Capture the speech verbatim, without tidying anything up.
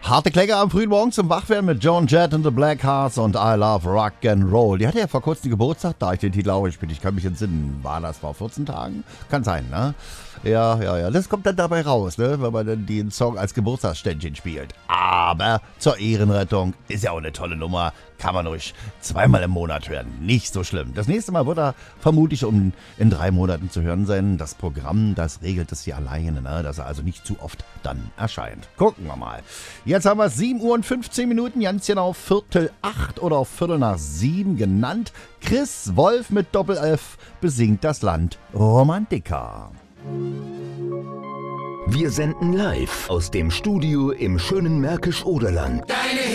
Harte Klänge am frühen Morgen zum Wachwerden mit Joan Jett and the Blackhearts und I Love Rock and Roll. Die hatte ja vor kurzem Geburtstag, da ich den Titel auch gespielt. Ich kann mich entsinnen. War das vor vierzehn Tagen? Kann sein, ne? Ja, ja, ja. Das kommt dann dabei raus, ne? Wenn man dann den Song als Geburtstagsständchen spielt. Aber zur Ehrenrettung ist ja auch eine tolle Nummer. Kann man ruhig zweimal im Monat hören. Nicht so schlimm. Das nächste Mal wird er vermutlich um in drei Monaten zu hören sein. Das Programm, das regelt es hier alleine, ne? Dass er also nicht zu oft dann erscheint. Gucken wir mal. Jetzt haben wir sieben Uhr und fünfzehn Minuten, ganz genau Viertel acht oder auf Viertel nach sieben genannt. Chris Wolf mit Doppel-F besingt das Land Romantica. Wir senden live aus dem Studio im schönen Märkisch-Oderland.